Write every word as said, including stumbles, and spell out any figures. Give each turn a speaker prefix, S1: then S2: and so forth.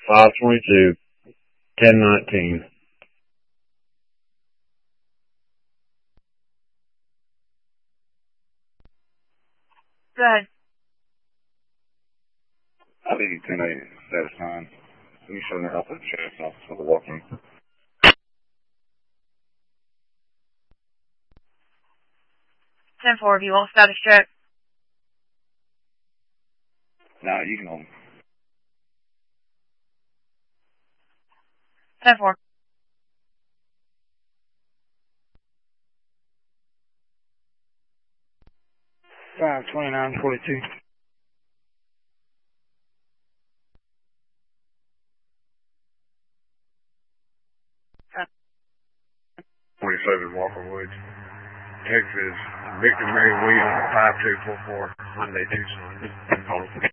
S1: five twenty-two, ten nineteen.
S2: Go ahead.
S3: I think you ten eight status nine. You showing the help of the sheriff's office for the walking.
S2: ten four, if you want status check.
S3: No, you can hold him.
S2: ten four.
S4: five twenty-nine forty-two.
S3: twenty-seven Walker Woods, Texas. Victor Mary Williams, five two four four, Monday, Tuesday.